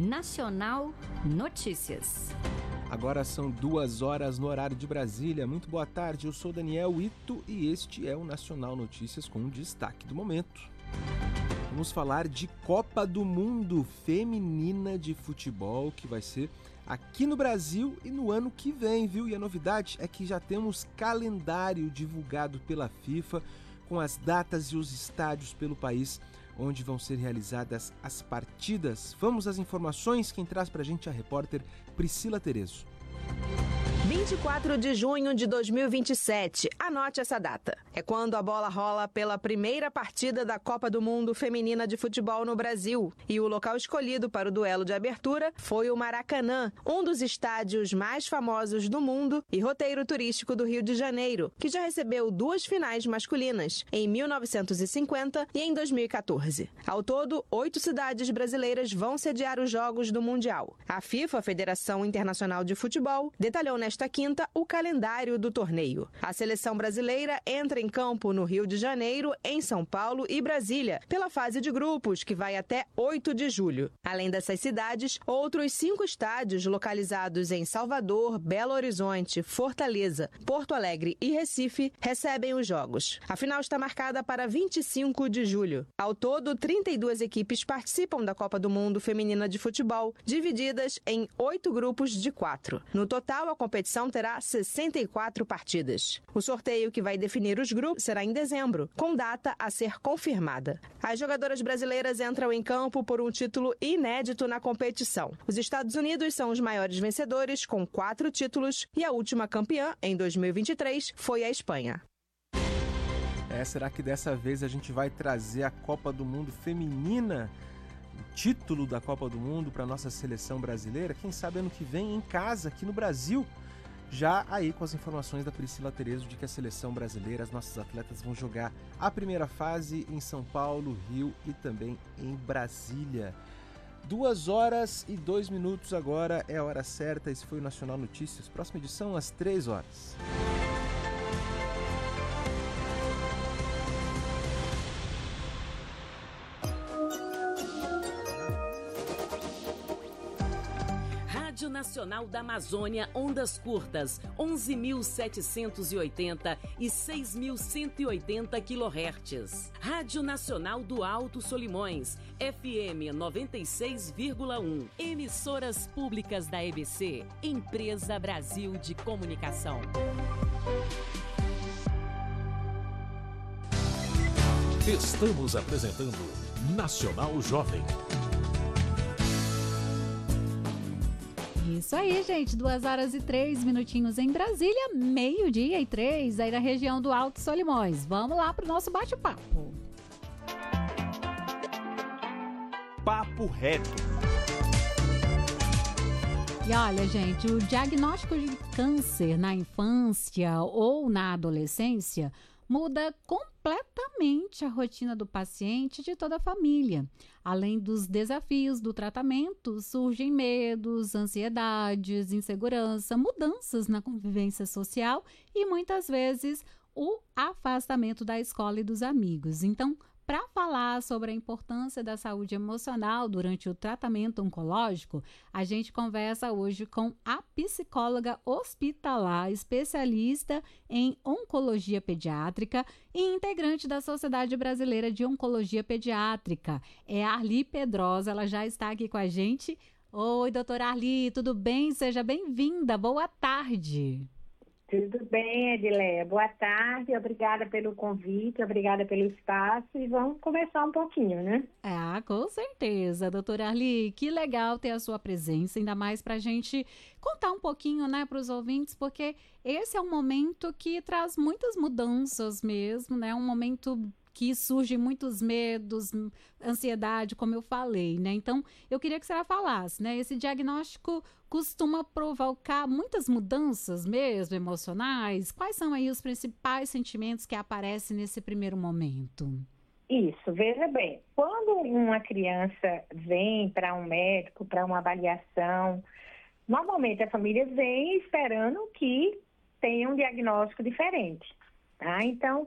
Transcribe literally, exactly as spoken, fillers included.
Nacional Notícias. Agora são duas horas no horário de Brasília. Muito boa tarde, eu sou Daniel Ito e este é o Nacional Notícias com o destaque do momento. Vamos falar de Copa do Mundo Feminina de Futebol, que vai ser aqui no Brasil e no ano que vem, viu? E a novidade é que já temos calendário divulgado pela FIFA com as datas e os estádios pelo país onde vão ser realizadas as partidas. Vamos às informações, quem traz pra gente é a repórter Priscila Terezo. vinte e quatro de junho de dois mil e vinte e sete, anote essa data. É quando a bola rola pela primeira partida da Copa do Mundo Feminina de Futebol no Brasil. E o local escolhido para o duelo de abertura foi o Maracanã, um dos estádios mais famosos do mundo e roteiro turístico do Rio de Janeiro, que já recebeu duas finais masculinas, em mil novecentos e cinquenta e em dois mil e quatorze. Ao todo, oito cidades brasileiras vão sediar os Jogos do Mundial. A FIFA, a Federação Internacional de Futebol, detalhou nesta quinta o calendário do torneio. A seleção brasileira entra em campo no Rio de Janeiro, em São Paulo e Brasília, pela fase de grupos, que vai até oito de julho. Além dessas cidades, outros cinco estádios localizados em Salvador, Belo Horizonte, Fortaleza, Porto Alegre e Recife recebem os jogos. A final está marcada para vinte e cinco de julho. Ao todo, trinta e duas equipes participam da Copa do Mundo Feminina de Futebol, divididas em oito grupos de quatro. No total, a competição terá sessenta e quatro partidas. O sorteio que vai definir os grupos será em dezembro, com data a ser confirmada. As jogadoras brasileiras entram em campo por um título inédito na competição. Os Estados Unidos são os maiores vencedores, com quatro títulos, e a última campeã, em dois mil e vinte e três, foi a Espanha. É, será que dessa vez a gente vai trazer a Copa do Mundo Feminina, o título da Copa do Mundo para a nossa seleção brasileira? Quem sabe ano que vem em casa, aqui no Brasil? Já aí com as informações da Priscila Terezo de que a seleção brasileira, as nossas atletas vão jogar a primeira fase em São Paulo, Rio e também em Brasília. Duas horas e dois minutos agora é a hora certa. Esse foi o Nacional Notícias. Próxima edição às três horas. Rádio Nacional da Amazônia, ondas curtas, onze mil setecentos e oitenta e seis mil cento e oitenta quilohertz. Rádio Nacional do Alto Solimões, F M noventa e seis vírgula um. Emissoras públicas da E B C, Empresa Brasil de Comunicação. Estamos apresentando Nacional Jovem. Isso aí, gente, duas horas e três minutinhos em Brasília, meio-dia e três aí na região do Alto Solimões. Vamos lá pro nosso bate-papo. Papo reto. E olha, gente, o diagnóstico de câncer na infância ou na adolescência muda completamente a rotina do paciente e de toda a família. Além dos desafios do tratamento, surgem medos, ansiedades, insegurança, mudanças na convivência social e, muitas vezes, o afastamento da escola e dos amigos. Então, para falar sobre a importância da saúde emocional durante o tratamento oncológico, a gente conversa hoje com a psicóloga hospitalar, especialista em oncologia pediátrica e integrante da Sociedade Brasileira de Oncologia Pediátrica. É a Arli Pedrosa, ela já está aqui com a gente. Oi, doutora Arli, tudo bem? Seja bem-vinda, boa tarde. Tudo bem, Edileia. Boa tarde, obrigada pelo convite, obrigada pelo espaço e vamos conversar um pouquinho, né? Ah, com certeza, doutora Arli. Que legal ter a sua presença, ainda mais para a gente contar um pouquinho, né, para os ouvintes, porque esse é um momento que traz muitas mudanças mesmo, né? Um momento que surgem muitos medos, ansiedade, como eu falei, né? Então, eu queria que a senhora falasse, né? Esse diagnóstico costuma provocar muitas mudanças mesmo, emocionais? Quais são aí os principais sentimentos que aparecem nesse primeiro momento? Isso, veja bem, quando uma criança vem para um médico, para uma avaliação, normalmente a família vem esperando que tenha um diagnóstico diferente, tá? Então,